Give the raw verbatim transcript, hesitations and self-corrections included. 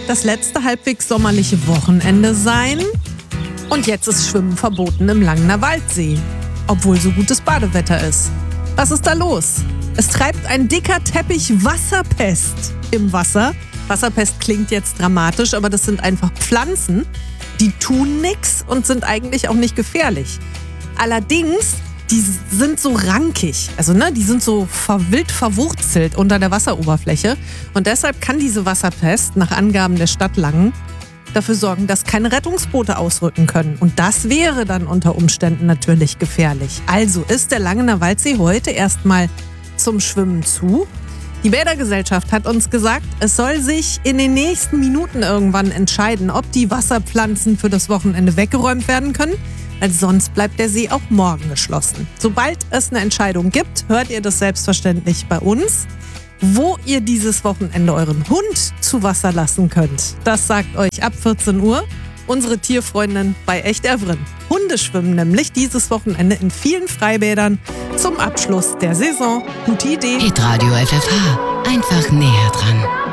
das letzte halbwegs sommerliche Wochenende sein. Und jetzt ist Schwimmen verboten im Langener Waldsee, obwohl so gutes Badewetter ist. Was ist da los? Es treibt ein dicker Teppich Wasserpest im Wasser. Wasserpest klingt jetzt dramatisch, aber das sind einfach Pflanzen, die tun nichts und sind eigentlich auch nicht gefährlich. Allerdings, die sind so rankig, also ne, die sind so wild verwurzelt unter der Wasseroberfläche. Und deshalb kann diese Wasserpest nach Angaben der Stadt Langen dafür sorgen, dass keine Rettungsboote ausrücken können. Und das wäre dann unter Umständen natürlich gefährlich. Also ist der Langener Waldsee heute erstmal zum Schwimmen zu. Die Bädergesellschaft hat uns gesagt, es soll sich in den nächsten Minuten irgendwann entscheiden, ob die Wasserpflanzen für das Wochenende weggeräumt werden können, weil sonst bleibt der See auch morgen geschlossen. Sobald es eine Entscheidung gibt, hört ihr das selbstverständlich bei uns. Wo ihr dieses Wochenende euren Hund zu Wasser lassen könnt, das sagt euch ab vierzehn Uhr unsere Tierfreundin bei Echt Evren. Hunde schwimmen nämlich dieses Wochenende in vielen Freibädern zum Abschluss der Saison. Gute Idee. Hitradio F F H. Einfach näher dran.